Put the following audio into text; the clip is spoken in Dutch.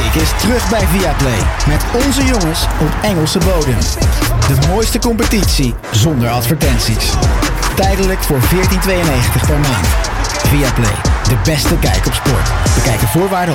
League is terug bij Viaplay. Met onze jongens op Engelse bodem. De mooiste competitie zonder advertenties. Tijdelijk voor €14,92 per maand. Viaplay, de beste kijk op sport. Bekijk de voorwaarden